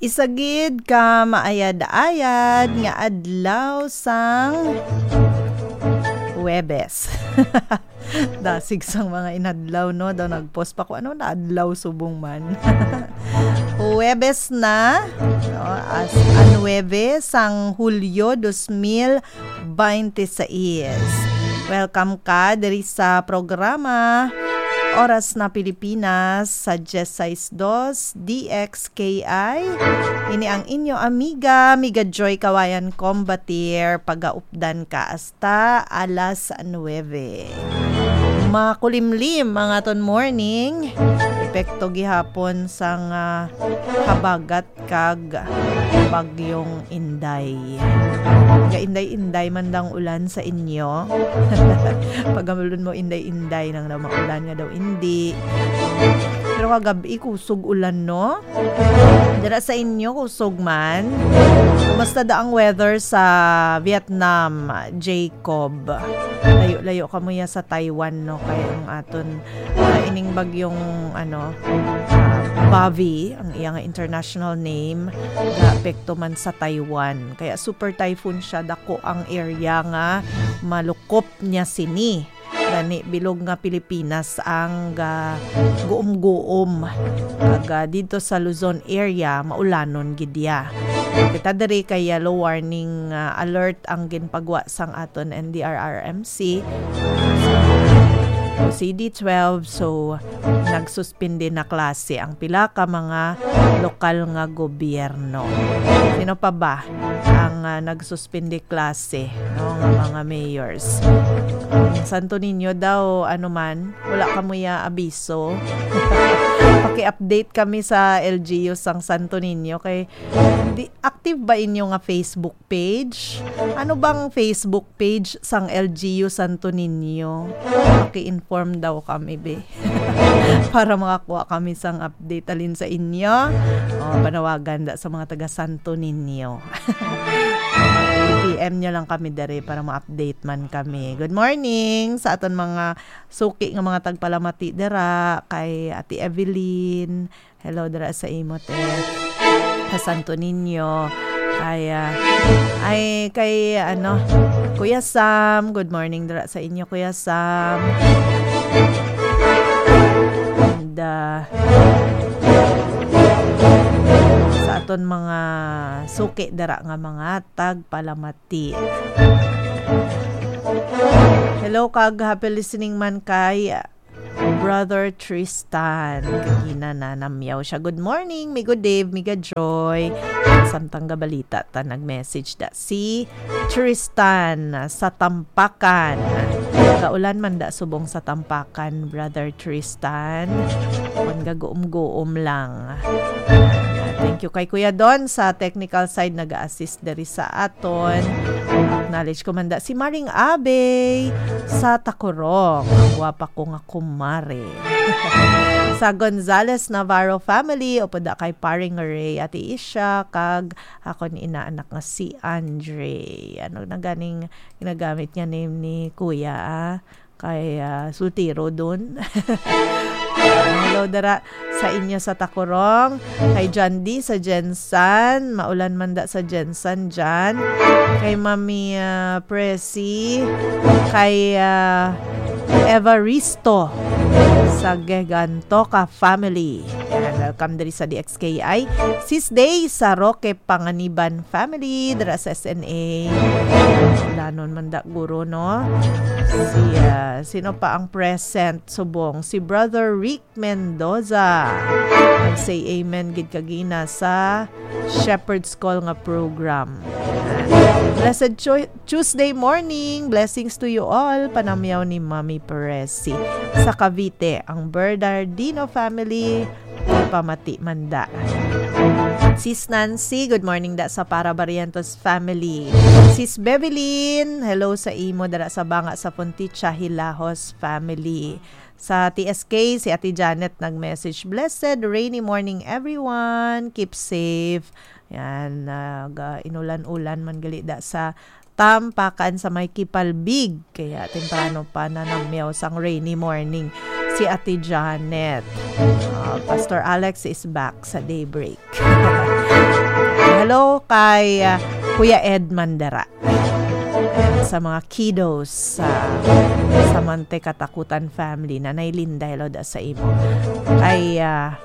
Isagid ka maayad-ayad nga adlaw sang Huwebes. Dasig sang mga inadlaw no, daw nagpost pa ko ano na adlaw subong man. Huwebes na no, as 9 sang Hulyo 2026. Welcome ka diri sa programa Oras na Pilipinas sa 10:62 DXKI. Ini ang inyo amiga Joy Kawayan Combatir, pagaupdan ka hasta alas 9. Makulimlim mga ton morning. Epekto gihapon sang habagat kag bagyong Inday. Inday-inday man dang ulan sa inyo. Pagamulon mo inday-inday nang na maulan nga daw hindi. Pero kagabi kusog ulan no. Dira sa inyo kusog man. Kumusta da ang weather sa Vietnam, Jacob? Layo-layo ka mo ya sa Taiwan no, kaya ang aton ining bagyong Bavi, ang iyang international name, ga-apekto man sa Taiwan. Kaya super typhoon siya, dako ang area nga malukop niya sini. Gani bilog nga Pilipinas ang guom-guom. Kag dito sa Luzon area maulanon gidya. Kita diri kay yellow warning alert ang ginpagwa sang aton NDRRMC. CD12, so nagsuspindi na klase ang pila ka mga lokal nga gobyerno. Sino pa ba ang nagsuspindi klase no, nga mga mayors? Santo Niño daw wala kamuya abiso. Paki-update kami sa LGU sang Santo Niño kay active ba inyo nga Facebook page? Ano bang Facebook page sang LGU Santo Niño? Paki-inform daw kami be. Para makakuha kami sang update alin sa inyo. Panawagan da sa mga taga Santo Niño. PM nyo lang kami dere para ma-update man kami. Good morning sa aton mga suki nga mga tagpalamati dera kay Ate Evelyn. Hello dera sa imote sa Santo Niño. Ay kay Kuya Sam. Good morning dera sa inyo Kuya Sam. And sa aton mga suki dara nga mga tagpalamati. Hello kag happy listening man kay Brother Tristan. Kagina na namyaw siya. Good morning, Migo Dave, Miga Joy. Samtang gabalita ta nag-message da si Tristan sa Tampakan. Kaulan man da subong sa Tampakan, Brother Tristan. Kung gagoom-goom lang. Thank you kay Kuya Don sa technical side nag-assist diri sa aton. Acknowledge ko man da si Maring Abe sa Tacorong. Ang wapa ko nga kumare. Sa Gonzales Navarro family o da kay paring Ray Ate Isha kag ako ni inaanak nga si Andre. Ano na ganing ginagamit niya name ni Kuya kay sultiro dun. Hello dara sa inyo sa Tacorong, kay John D sa Jensan, maulan man da sa Jensan dyan, kay Mami Presi, kay Evaristo sa Gegantoka family. And welcome diri sa DXKI. Sis Day sa Roque Panganiban family, dara sa SNA. Lanon man da guro no. Sino pa ang present subong? Si Brother Rick Mendoza. Say amen gid kagina sa Shepherd's Call nga program. Blessed Tuesday morning. Blessings to you all. Panamyaw ni Mami Peresi. Sa Cavite, ang Bernardino family, pamati manda. Sis Nancy, good morning da sa Para Barrientos family. Sis Bevelyn, hello sa imo dara sa Banga sa Punticha Hilahos family. Sa TSK, si Ate Janet nag-message, blessed rainy morning everyone, keep safe. Yan, inulan-ulan man gali da sa Tampakan sa may Kipalbig. Kaya temprano pa na namyaw sang rainy morning si Ate Janet. Pastor Alex is back sa daybreak. Hello kay Kuya Ed Mandara. Sa mga kiddos sa Mante Katakutan family, Nanay Linda, hello da sa imo. Kay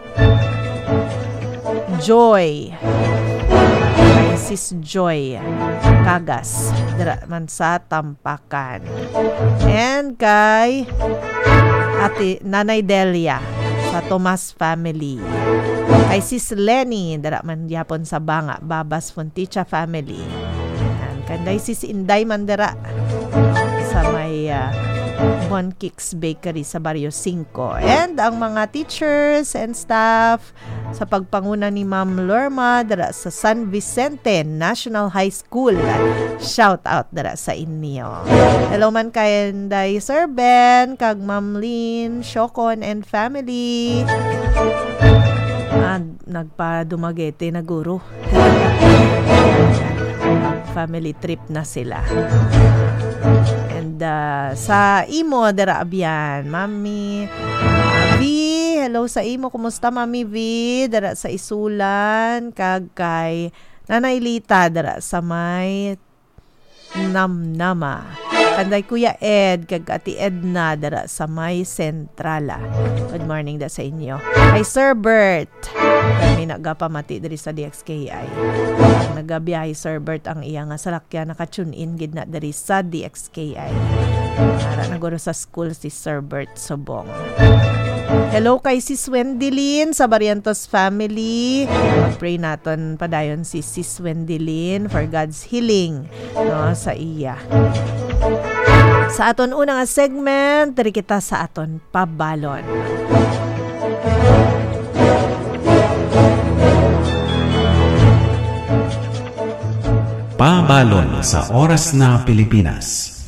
Joy, kay Sis Joy Kagas, dira man sa Tampakan. And kay Ate Nanay Delia sa Tomas family. Kay Sis Lenny, dira man yapon sa Banga, Babas Fonticha family. Kanday Sis Inday Mandara sa may Bon Kicks Bakery sa Barrio 5. And ang mga teachers and staff sa pagpanguna ni Ma'am Lorma dara sa San Vicente National High School. Shout out dara sa inyo. Hello man kay Inday Sir Ben, kag Ma'am Lynn, Shokon and family. Nagpadumagete na guro. Family trip na sila. And sa imo dara abyan, Mami V, hello sa imo, kumusta Mami V? Dara sa Isulan, kag kay Nanay Lita dara sa may Namnama. Kanday Kuya Ed, kag Ati Edna dara sa may Centrala. Good morning da sa inyo. Kay Sir Bert, kami nagapamati diri sa DXKI. Nagabiyahe Sir Bert ang iya nga salakyan, naka-tune in gid na diri sa DXKI. Para naguro sa school si Sir Bert Sobong. Hello kay Sis Wendilyn sa Barrientos family. Pray naton padayon si Sis Wendilyn for God's healing, no, sa iya. Sa aton unang segment, diri kita sa aton pabalon. Pabalon sa Oras na Pilipinas.